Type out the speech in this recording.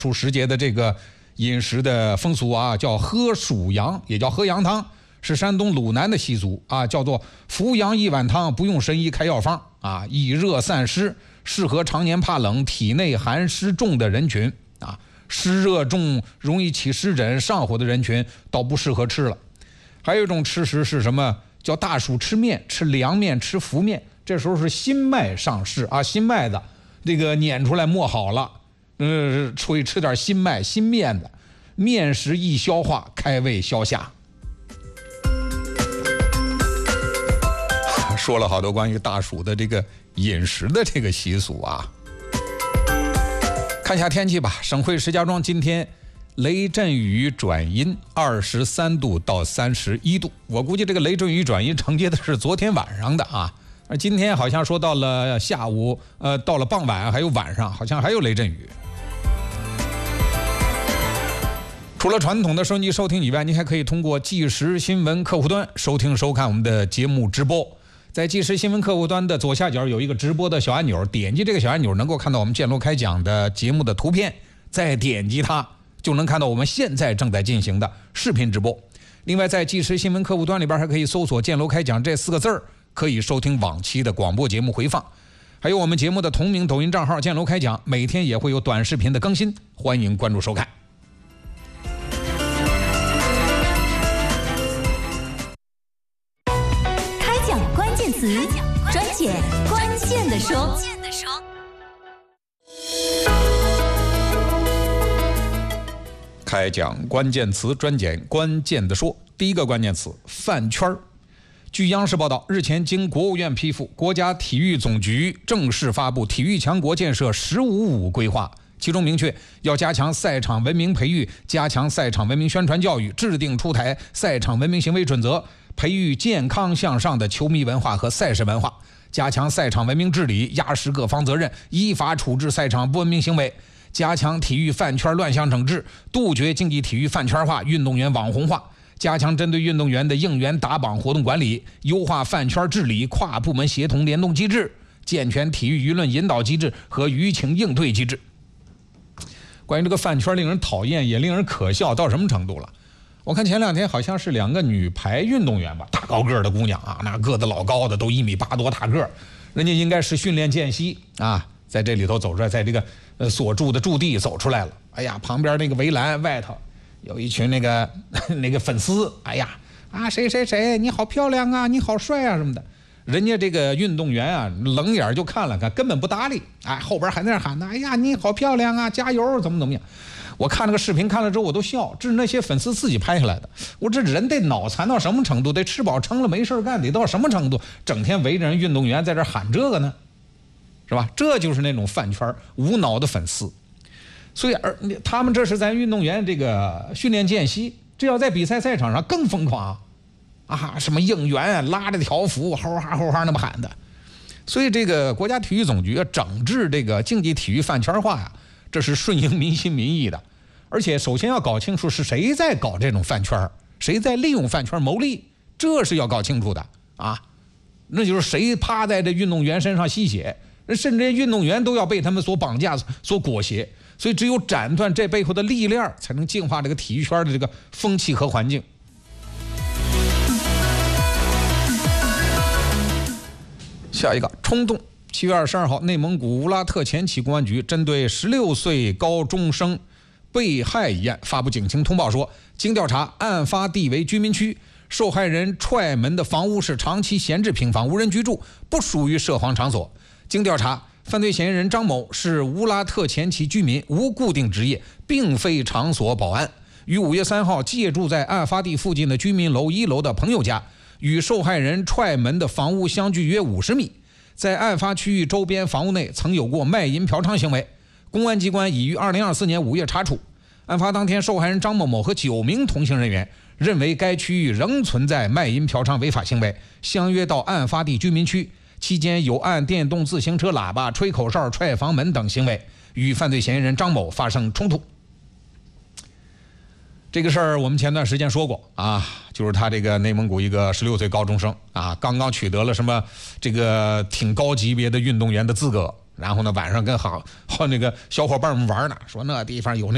处时节的这个饮食的风俗啊，叫喝蜀羊，也叫喝羊汤，是山东鲁南的习俗啊，叫做服羊一碗汤，不用神医开药方啊，以热散湿，适合常年怕冷、体内寒湿重的人群啊。湿热重、容易起湿疹、上火的人群倒不适合吃了。还有一种吃食是什么？叫大暑吃面，吃凉面，吃浮面。这时候是新麦上市啊，新麦子这个碾出来磨好了，吃点新麦、新面子，面食易消化，开胃消夏。说了好多关于大暑的这个饮食的这个习俗啊。看一下天气吧，省会石家庄今天雷阵雨转阴，23度到31度。我估计这个雷阵雨转阴承接的是昨天晚上的啊，而今天好像说到了下午，到了傍晚还有晚上，好像还有雷阵雨。除了传统的收音机收听以外，您还可以通过即时新闻客户端收听收看我们的节目直播。在即时新闻客户端的左下角有一个直播的小按钮，点击这个小按钮能够看到我们建楼开讲的节目的图片，再点击它就能看到我们现在正在进行的视频直播。另外在即时新闻客户端里边还可以搜索建楼开讲这4个字儿，可以收听往期的广播节目回放，还有我们节目的同名抖音账号建楼开讲，每天也会有短视频的更新，欢迎关注收看。 开讲关键词，专解关键的说。 开讲关键词，专解关键的说。第一个关键词，饭圈。据央视报道，日前经国务院批复，国家体育总局正式发布体育强国建设“15+5”规划，其中明确要加强赛场文明培育，加强赛场文明宣传教育，制定出台赛场文明行为准则，培育健康向上的球迷文化和赛事文化，加强赛场文明治理，压实各方责任，依法处置赛场不文明行为，加强体育饭圈乱象整治，杜绝竞技体育饭圈化、运动员网红化，加强针对运动员的应援打榜活动管理，优化饭圈治理跨部门协同联动机制，健全体育舆论引导机制和舆情应对机制。关于这个饭圈令人讨厌也令人可笑到什么程度了？我看前2天好像是2个女排运动员吧，大高个的姑娘啊，那个子老高的，都1.8米多大个，人家应该是训练间隙啊，在这里头走出来，在这个所住的驻地走出来了。哎呀，旁边那个围栏外头有一群那个粉丝，哎呀啊谁谁谁你好漂亮啊，你好帅啊什么的。人家这个运动员啊，冷眼就看了看，根本不搭理。哎，后边还在那喊呢，哎呀你好漂亮啊，加油，怎么样。我看那个视频看了之后我都笑，这是那些粉丝自己拍下来的。我这人得脑残到什么程度，得吃饱撑了没事干，得到什么程度，整天围着人运动员在这喊这个呢，是吧？这就是那种饭圈无脑的粉丝。所以他们这是在运动员这个训练间隙，这要在比赛赛场上更疯狂啊！什么应援拉着条幅吼哈吼哈那么喊的。所以这个国家体育总局要整治这个竞技体育饭圈化呀，这是顺应民心民意的。而且首先要搞清楚是谁在搞这种饭圈，谁在利用饭圈牟利，这是要搞清楚的啊！那就是谁趴在这运动员身上吸血，甚至运动员都要被他们所绑架、所裹挟。所以只有斩断这背后的利链，才能净化这个体育圈的这个风气和环境。下一个冲动。7月22号，内蒙古乌拉特前旗公安局针对16岁高中生被害一案发布警情通报说，经调查，案发地为居民区，受害人踹门的房屋是长期闲置平房，无人居住，不属于涉黄场所。经调查，犯罪嫌疑人张某是乌拉特前旗居民，无固定职业，并非场所保安。于5月3号借住在案发地附近的居民楼1楼的朋友家，与受害人踹门的房屋相距约50米。在案发区域周边房屋内曾有过卖淫嫖娼行为，公安机关已于2024年5月查处。案发当天，受害人张某某和9名同行人员认为该区域仍存在卖淫嫖娼违法行为，相约到案发地居民区，期间有按电动自行车喇叭、吹口哨、踹房门等行为，与犯罪嫌疑人张某发生冲突。这个事儿我们前段时间说过啊，就是他这个内蒙古一个16岁高中生啊，刚刚取得了什么这个挺高级别的运动员的资格，然后呢晚上跟好那个小伙伴们玩呢，说那地方有那